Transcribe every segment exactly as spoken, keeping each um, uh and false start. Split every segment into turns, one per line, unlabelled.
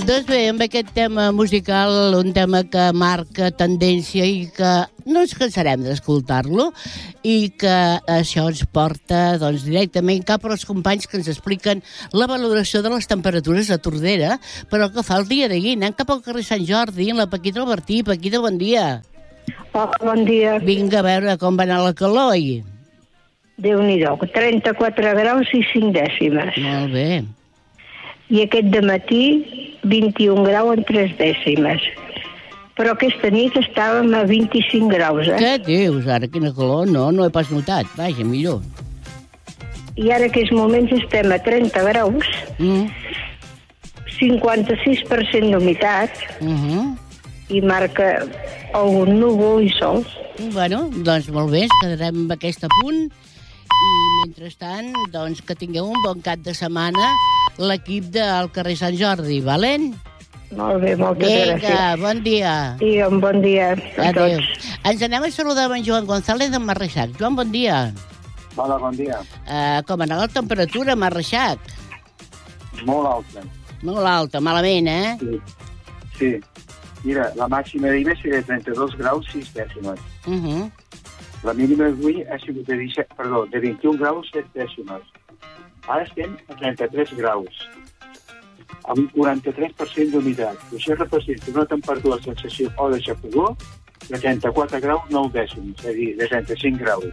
Doncs bé, amb aquest tema musical, un tema que marca tendència i que no ens cansarem d'escoltar-lo i que això ens porta doncs, directament cap als companys que ens expliquen la valoració de les temperatures a Tordera, però que fa el dia d'ahir. Anem cap al carrer Sant Jordi, en la Paquita Albertí. Paquita, bon dia.
Hola, bon dia.
Vinga a veure com va anar la calor ahir.
Déu-n'hi-do, trenta-quatre graus i cinc dècimes.
Molt bé.
I aquest dematí, vint-i-un graus en tres dècimes. Però aquesta nit estàvem a vint-i-cinc graus, eh?
Què dius, ara? Quina calor? No, no he pas notat. Vaja, millor.
I ara aquests moments estem a trenta graus,
Mm.
cinquanta-sis per cent d'humitat
Uh -huh.
i marca algun núvol i sol.
Bueno, doncs molt bé, ens quedarem amb aquest apunt i mentrestant, doncs que tingueu un bon cap de setmana l'equip del carrer Sant Jordi, valent?
Molt bé, moltes
Vinga,
gràcies.
bon dia.
I un bon dia a
Adéu.
tots.
Ens anem a saludar amb en Joan González de Marreixac. Joan, bon dia.
Hola, bon dia.
Uh, com ha anat la temperatura a Marreixac?
Molt alta.
Molt alta, malament, eh?
Sí. Sí. Mira, la màxima d'ahir va ser de trenta-dos graus sis dècimes.
Uh -huh.
La mínima d'avui ha sigut de, disset, perdó, de vint-i-un graus set dècimes. Ara estem a trenta-tres graus, amb un quaranta-tres per cent d'humitat. Això representa una temperatura de sensació o de xafogó de trenta-quatre graus nou dècimes, és a dir, de trenta-cinc graus.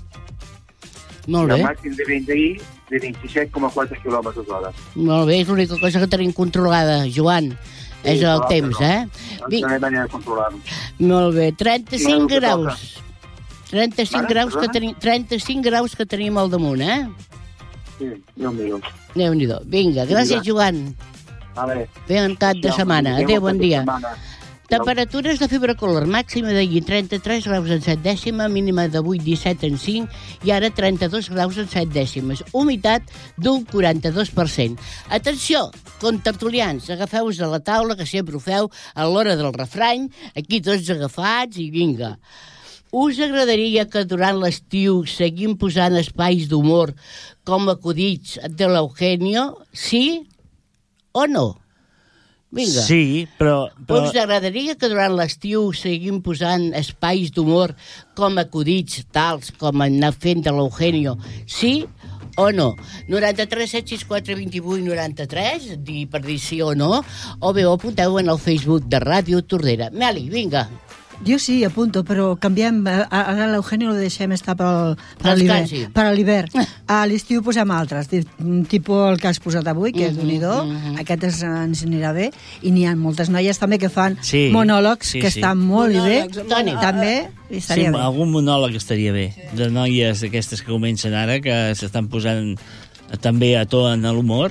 Molt
I
bé.
el màxim de vent d'ahir de vint-i-set coma quatre quilòmetres hora.
Molt bé, és l'única cosa que tenim controlada, Joan.
Sí,
És el
clar,
temps,
no.
eh?
No
Vi-
tenim manera de controlar-ho.
Molt bé, trenta-cinc
Sí, el que
graus. trenta-cinc
Ara,
graus que
perdona?
tenim, trenta-cinc graus que tenim al damunt, eh?
Sí, Déu-n'hi-do.
Déu-n'hi-do. Vinga, gràcies, Joan.
Vale.
Ben cap de
Ja,
setmana.
adéu,
Adéu, bon
cap de
dia.
setmana.
Temperatures de fibra color, màxima d'ahir trenta-tres graus en set dècima, mínima d'avui disset en cinc i ara trenta-dos graus en set dècimes. Humitat d'un quaranta-dos per cent. Atenció, contertulians, agafeu-vos a la taula, que sempre ho feu a l'hora del refrany, aquí tots agafats i vinga. Us agradaria que durant l'estiu seguim posant espais d'humor com acudits de l'Eugenio? Sí o no? Vinga.
Sí, però... però...
Us agradaria que durant l'estiu seguim posant espais d'humor com acudits tals com anar fent de l'Eugenio? Sí o no? noranta-tres set sis quatre vint vuit noranta-tres, dir per dir sí o no, o bé ho apunteu en el Facebook de Ràdio Tordera. Meli, vinga.
Jo sí, apunto, però canviem. Ara l'Eugenio lo deixem estar per, per
Descansi.
l'hivern. Per a l'hivern. A l'estiu posem altres, tipus el que has posat avui, que és
Mhm,
d'unidor.
mhm.
Aquest es, ens anirà bé. I n'hi ha moltes noies també que fan
Sí,
monòlegs,
sí,
que
sí.
estan molt
Monòlegs,
bé.
Toni.
També i
Sí,
estaria bé.
algun monòleg estaria bé, de noies aquestes que comencen ara, que s'estan posant també a to en l'humor,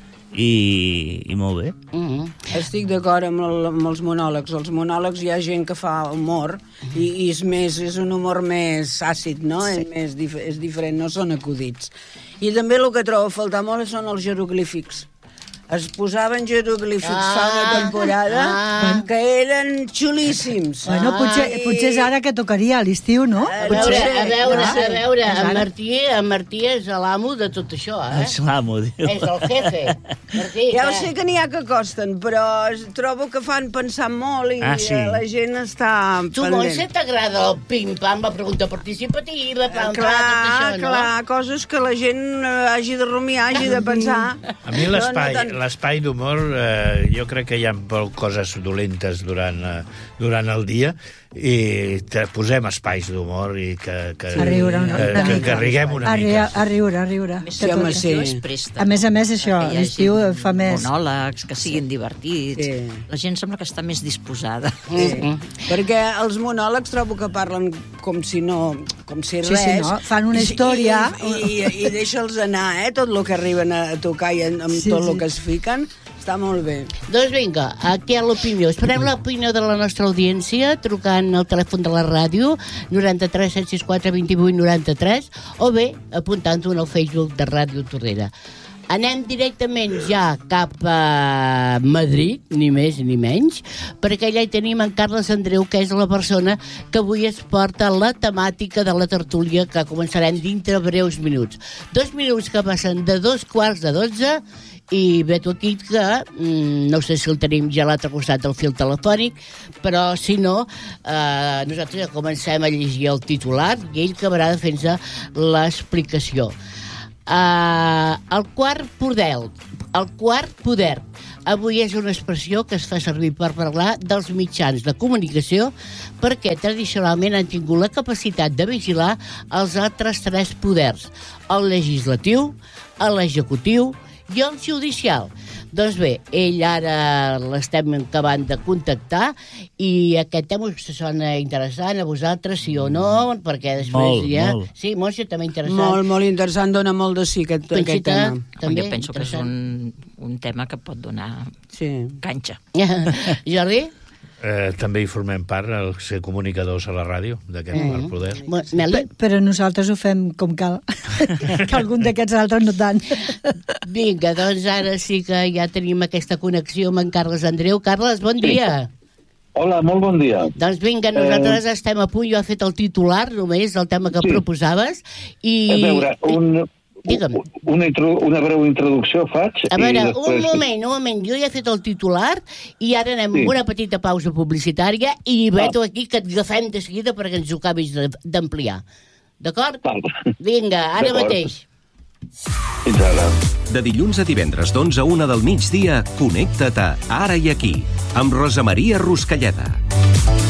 i, i molt bé.
Mm -hmm.
Estic d'acord amb, el, amb els monòlegs. Els monòlegs hi ha gent que fa humor i, i és, més, és un humor més àcid, no? Sí. És, més dif és diferent, no són acudits. I també el que trobo a faltar molt són els jeroglífics. Es posaven jeroglífics
Ah,
fa una temporada
ah.
que eren xulíssims.
Bueno, potser,
Ai.
potser és ara que tocaria a l'estiu, no?
A
A
Potser.
veure, a veure,
no sé.
a veure,
Doncs
en
ara-
Martí, en Martí és l'amo de tot això, eh?
Eslamo, diu.
És el jefe. Martí,
Ja ho
eh?
sé que n'hi ha que costen, però es- trobo que fan pensar molt i
Ah, sí.
eh, la gent està
Tu, Montse, t'agrada el pim-pam, la pregunta participativa, pam,
Clar,
tot això, no?
clar, coses que la gent eh, hagi de rumiar, hagi de pensar.
A mi l'espai
No, no tant-
l'espai d'humor, eh, jo crec que hi ha prou coses dolentes durant, eh, durant el dia i te posem espais d'humor i que, que,
A riure una-
que,
una
que,
mica.
que riguem una
A, ri
mica.
a riure, a riure.
Més
Sí, home, sí.
es presta.
A més a més, això,
Que hi hagi
l'estiu fa més.
monòlegs, que siguin divertits.
Sí.
La gent sembla que està més disposada.
Sí. Perquè els monòlegs trobo que parlen com si no... com si
Sí,
res.
sí, no? Fan una
I-
història.
I, i, i, i deixa'ls anar, eh? Tot el que arriben a tocar i amb
Sí,
tot
sí.
el que es fiquen, està molt bé.
Doncs vinga, aquí hi ha l'opinió. Esperem l'opinió de la nostra audiència trucant al telèfon de la ràdio noranta-tres set sis quatre vint vuit noranta-tres o bé apuntant-ho en el Facebook de Ràdio Tordera. Anem directament ja cap a Madrid, ni més ni menys, perquè allà hi tenim en Carles Andreu, que és la persona que avui es porta la temàtica de la tertúlia que començarem dintre breus minuts. Dos minuts que passen de dos quarts de dotze I veto aquí que, mm, no sé si el tenim ja a l'altre costat del fil telefònic, però si no, eh, nosaltres ja comencem a llegir el titular i ell acabarà de fer-nos l'explicació. Eh, el quart poder, el quart poder, avui és una expressió que es fa servir per parlar dels mitjans de comunicació perquè tradicionalment han tingut la capacitat de vigilar els altres tres poders, el legislatiu, l'executiu i el judicial. Doncs bé, ell ara l'estem acabant de contactar i aquest tema us sona interessant a vosaltres, sí o no, perquè després
molt,
ja...
Molt.
Sí, Montse, també interessant.
Molt, molt interessant, dona molt de sí aquest, aquest
Conxita,
tema.
també,
jo penso que és
interessant.
un, un tema que pot donar
Sí.
canxa.
Jordi?
Eh, també hi formem part, el ser comunicadors a la ràdio, d'aquest
Mm.
mm. poder.
Mo- Meli?
Pe- Però nosaltres ho fem com cal, que algun d'aquests altres no tant.
Vinga, doncs ara sí que ja tenim aquesta connexió amb en Carles Andreu. Carles, bon dia.
Hola, molt bon dia.
Doncs vinga, nosaltres eh... estem a punt, jo he fet el titular només del tema que
Sí.
proposaves i...
A veure, un,
Digue'm.
una, intro, una breu introducció faig.
A veure,
i després...
un moment, un moment, jo ja he fet el titular i ara anem
Sí.
amb una petita pausa publicitària i veto aquí que et agafem de seguida perquè ens ho acabis de- d'ampliar. D'acord?
Val.
Vinga, ara
D'acord.
mateix.
Fins ara.
De dilluns a divendres d'onze a una del migdia, connecta't a Ara i Aquí, amb Rosa Maria Ruscalleda.